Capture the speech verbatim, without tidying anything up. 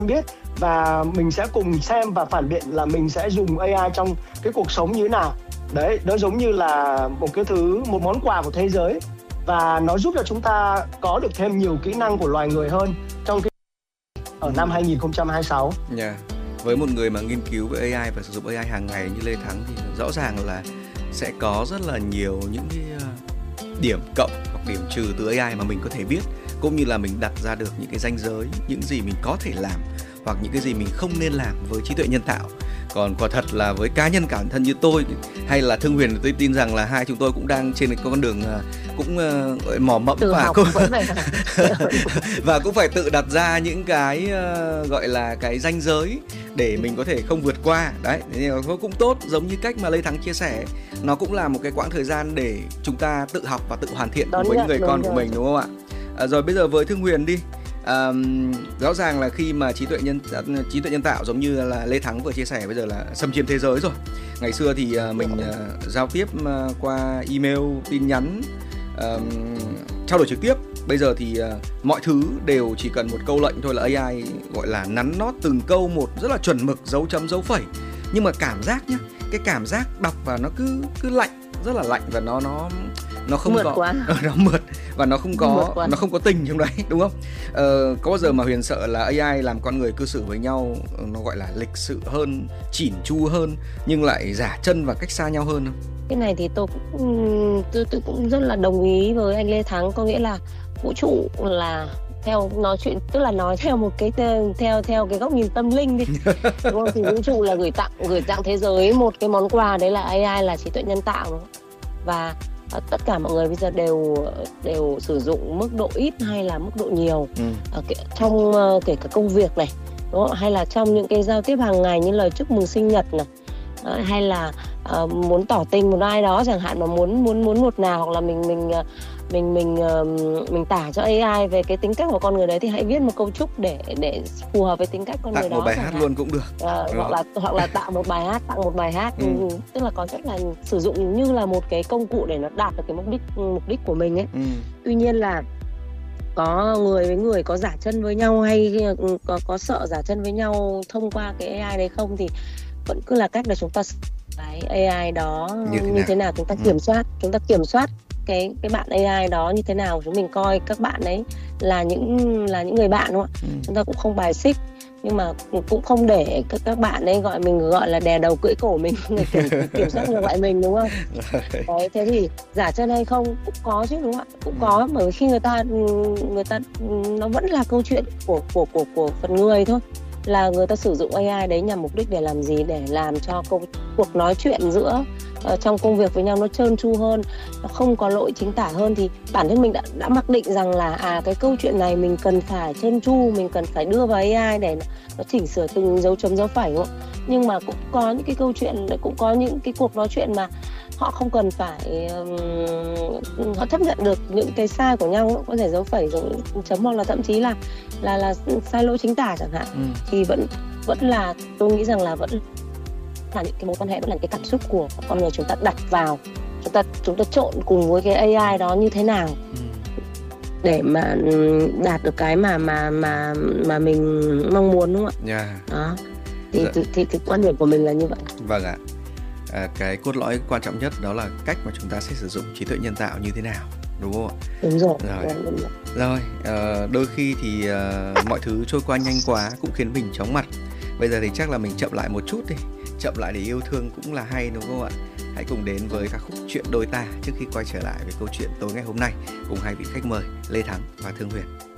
biết, và mình sẽ cùng xem và phản biện là mình sẽ dùng a i trong cái cuộc sống như thế nào. Đấy, nó giống như là một cái thứ, một món quà của thế giới, và nó giúp cho chúng ta có được thêm nhiều kỹ năng của loài người hơn trong cái ở năm hai không hai sáu. Yeah. Với một người mà nghiên cứu về a i và sử dụng a i hàng ngày như Lê Thắng thì rõ ràng là sẽ có rất là nhiều những cái điểm cộng hoặc điểm trừ từ a i mà mình có thể biết, cũng như là mình đặt ra được những cái ranh giới, những gì mình có thể làm hoặc những cái gì mình không nên làm với trí tuệ nhân tạo. Còn quả thật là với cá nhân bản thân như tôi hay là Thương Huyền, tôi tin rằng là hai chúng tôi cũng đang trên cái con đường cũng uh, mò mẫm và cũng và cũng phải tự đặt ra những cái uh, gọi là cái ranh giới để mình có thể không vượt qua. Đấy, nó cũng tốt, giống như cách mà Lê Thắng chia sẻ, nó cũng là một cái quãng thời gian để chúng ta tự học và tự hoàn thiện cùng với những người con của mình, đúng không ạ? À, rồi bây giờ với Thương Huyền đi. À, rõ ràng là khi mà trí tuệ nhân trí tuệ nhân tạo giống như là Lê Thắng vừa chia sẻ, bây giờ là xâm chiếm thế giới rồi. Ngày xưa thì uh, mình uh, giao tiếp uh, qua email, tin nhắn, uh, trao đổi trực tiếp. Bây giờ thì uh, mọi thứ đều chỉ cần một câu lệnh thôi là a i gọi là nắn nót từng câu một rất là chuẩn mực, dấu chấm dấu phẩy. Nhưng mà cảm giác nhá, cái cảm giác đọc và nó cứ cứ lạnh, rất là lạnh, và nó nó nó không mượt có quá. nó mượt và nó không có nó không có tình trong đấy, đúng không? Ờ, có bao giờ mà Huyền sợ là a i làm con người cư xử với nhau nó gọi là lịch sự hơn, chỉn chu hơn, nhưng lại giả chân và cách xa nhau hơn không? Cái này thì tôi cũng tôi, tôi cũng rất là đồng ý với anh Lê Thắng, có nghĩa là vũ trụ là theo nói chuyện, tức là nói theo một cái theo theo cái góc nhìn tâm linh đi, đúng không? Thì vũ trụ là gửi tặng gửi tặng thế giới một cái món quà, đấy là a i, là trí tuệ nhân tạo, đúng không? Và tất cả mọi người bây giờ đều đều sử dụng mức độ ít hay là mức độ nhiều, ừ. ở cái, trong kể cả công việc này, đúng không? Hay là trong những cái giao tiếp hàng ngày như lời chúc mừng sinh nhật này, hay là uh, muốn tỏ tình một ai đó chẳng hạn, mà muốn muốn muốn một nào, hoặc là mình mình mình mình uh, mình tả cho a i về cái tính cách của con người đấy, thì hãy viết một câu chúc để để phù hợp với tính cách con tặng người đó. Tặng một bài hát hạn. Luôn cũng được. Uh, hoặc là hoặc là tạo một bài hát, tặng một bài hát, ừ. Ừ, tức là có rất là sử dụng như là một cái công cụ để nó đạt được cái mục đích mục đích của mình ấy. Ừ. Tuy nhiên là có người với người có giả chân với nhau, hay có có sợ giả chân với nhau thông qua cái a i đấy không, thì vẫn cứ là cách là chúng ta cái a i đó như thế, như thế nào chúng ta kiểm soát, ừ. chúng ta kiểm soát cái cái bạn a i đó như thế nào, chúng mình coi các bạn ấy là những là những người bạn, đúng không ạ? Ừ. Chúng ta cũng không bài xích, nhưng mà cũng không để các các bạn ấy gọi mình gọi là đè đầu cưỡi cổ mình, kiểm, kiểm soát ngược lại mình, đúng không? Đấy, thế thì giả chân hay không cũng có chứ, đúng không ạ? Cũng có, bởi vì khi người ta người ta nó vẫn là câu chuyện của của của của phần người thôi, là người ta sử dụng a i đấy nhằm mục đích để làm gì, để làm cho công, cuộc nói chuyện giữa uh, trong công việc với nhau nó trơn tru hơn, nó không có lỗi chính tả hơn, thì bản thân mình đã, đã mặc định rằng là à cái câu chuyện này mình cần phải trơn tru, mình cần phải đưa vào a i để nó chỉnh sửa từng dấu chấm dấu phẩy, đúng không? Nhưng mà cũng có những cái câu chuyện, cũng có những cái cuộc nói chuyện mà họ không cần phải um, họ chấp nhận được những cái sai của nhau, có thể dấu phẩy dấu chấm, hoặc là thậm chí là là là sai lỗi chính tả chẳng hạn, ừ. thì vẫn vẫn là tôi nghĩ rằng là vẫn là những cái mối quan hệ, vẫn là những cái cảm xúc của con người chúng ta đặt vào, chúng ta chúng ta trộn cùng với cái a i đó như thế nào, ừ. để mà đạt được cái mà mà mà mà mình mong muốn, đúng không ạ? Yeah. Đó. Thì, dạ. thì, thì, thì quan điểm của mình là như vậy. Vâng ạ. À, cái cốt lõi quan trọng nhất đó là cách mà chúng ta sẽ sử dụng trí tuệ nhân tạo như thế nào, đúng không ạ? Đúng rồi. Rồi, đúng rồi. rồi à, đôi khi thì à, mọi thứ trôi qua nhanh quá cũng khiến mình chóng mặt. Bây giờ thì chắc là mình chậm lại một chút đi, chậm lại để yêu thương cũng là hay, đúng không ạ? Hãy cùng đến với ca khúc Chuyện Đôi Ta trước khi quay trở lại với câu chuyện tối ngày hôm nay cùng hai vị khách mời Lê Thắng và Thương Huyền.